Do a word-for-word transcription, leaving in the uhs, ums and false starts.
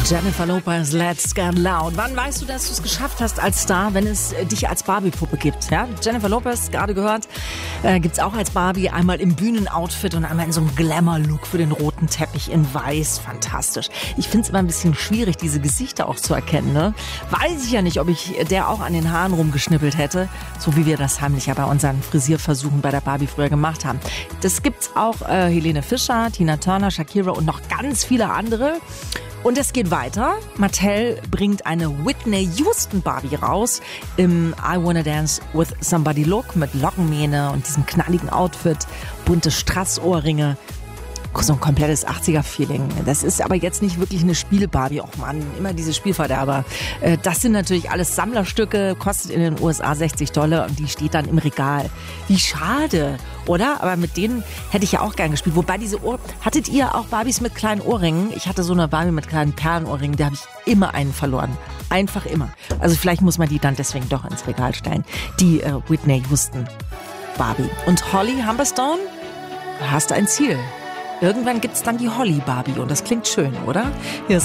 Jennifer Lopez, Let's Get Loud. Wann weißt du, dass du es geschafft hast als Star, wenn es dich als Barbie-Puppe gibt? Ja? Jennifer Lopez, gerade gehört, äh, gibt's auch als Barbie, einmal im Bühnenoutfit und einmal in so einem Glamour-Look für den roten Teppich in weiß. Fantastisch. Ich finde es immer ein bisschen schwierig, diese Gesichter auch zu erkennen. Ne? Weiß ich ja nicht, ob ich der auch an den Haaren rumgeschnippelt hätte, so wie wir das heimlich ja bei unseren Frisierversuchen bei der Barbie früher gemacht haben. Das gibt's auch äh, Helene Fischer, Tina Turner, Shakira und noch ganz viele andere. Und es geht weiter. Mattel bringt eine Whitney Houston Barbie raus im I Wanna Dance with Somebody Look mit Lockenmähne und diesem knalligen Outfit, bunte Strassohrringe. So ein komplettes achtziger-Feeling. Das ist aber jetzt nicht wirklich eine Spiel-Barbie. Och Mann, immer diese Spielverderber. Das sind natürlich alles Sammlerstücke, kostet in den U S A sechzig Dollar und die steht dann im Regal. Wie schade, oder? Aber mit denen hätte ich ja auch gern gespielt. Wobei diese Ohr... Hattet ihr auch Barbies mit kleinen Ohrringen? Ich hatte so eine Barbie mit kleinen Perlenohrringen, da habe ich immer einen verloren. Einfach immer. Also vielleicht muss man die dann deswegen doch ins Regal stellen. Die äh, Whitney Houston Barbie. Und Holly Humberstone? Hast du ein Ziel? Irgendwann gibt's dann die Holly Barbie und das klingt schön, oder? Hier ist